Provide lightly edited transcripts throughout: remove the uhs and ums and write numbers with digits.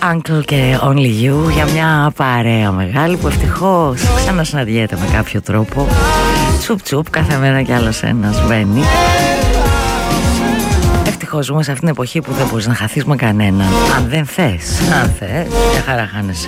Uncle και Only You για μια παρέα μεγάλη που ευτυχώς ξανασυναντιέται με κάποιο τρόπο. Τσουπ τσουπ, κάθε μέρα κι άλλος ένας μπαίνει. Ευτυχώς ζούμε σε αυτήν την εποχή που δεν μπορείς να χαθείς με κανέναν. Αν δεν θες, μια χαρά χάνεσαι.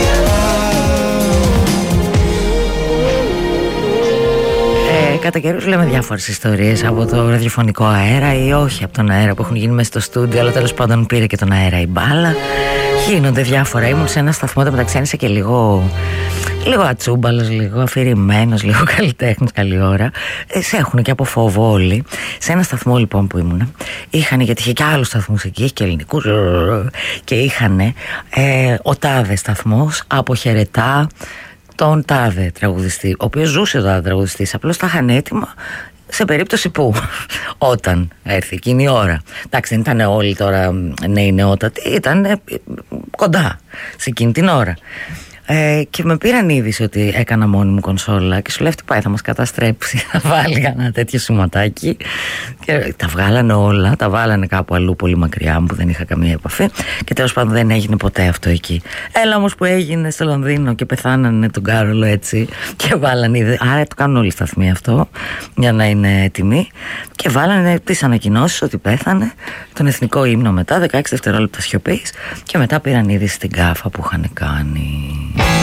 Κατά καιρούς λέμε διάφορες ιστορίες από το ραδιοφωνικό αέρα ή όχι από τον αέρα που έχουν γίνει μέσα στο στούντιο, αλλά τέλος πάντων πήρε και τον αέρα η μπάλα. Γίνονται διάφορα. Ήμουν σε ένα σταθμό, μεταξύ είσαι και λίγο ατσούμπαλος, λίγο αφηρημένος, λίγο καλλιτέχνης, καλή ώρα. Σε έχουν και από φόβο όλοι. Σε ένα σταθμό λοιπόν που ήμουν, είχαν, γιατί είχε και άλλους σταθμούς εκεί, και ελληνικούς, και είχαν ο τάδε σταθμός αποχαιρετά τον τάδε τραγουδιστή, ο οποίος ζούσε ο τάδε τραγουδιστής, απλώς τα είχαν έτοιμα σε περίπτωση που όταν έρθει εκείνη η ώρα. Εντάξει, δεν ήταν όλοι τώρα νέοι νεότατοι, ήταν κοντά σε εκείνη την ώρα. Και με πήραν είδηση ότι έκανα μόνη μου κονσόλα και σου λέει αυτή πάει, θα μας καταστρέψει, θα βάλει ένα τέτοιο σηματάκι. Και τα βγάλανε όλα, τα βάλανε κάπου αλλού πολύ μακριά μου που δεν είχα καμία επαφή και τέλος πάντων δεν έγινε ποτέ αυτό εκεί. Έλα όμως που έγινε στο Λονδίνο και πεθάνανε τον Κάρολο έτσι και βάλανε, άρα το κάνουν όλοι οι σταθμοί αυτό για να είναι έτοιμοι, και βάλανε τις ανακοινώσεις ότι πέθανε, τον εθνικό ύμνο μετά, 16 δευτερόλεπτα σιωπής, και μετά πήραν είδηση στην γκάφα που είχαν κάνει.